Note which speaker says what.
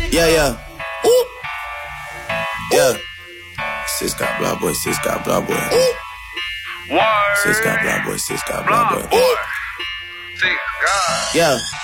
Speaker 1: Yeah, yeah. Ooh. Yeah. Sis got blah boy, sis got blah boy.
Speaker 2: Word.
Speaker 1: Sis got blah boy, sis got blah boy.
Speaker 2: Blah boy. Sis got.
Speaker 1: Yeah.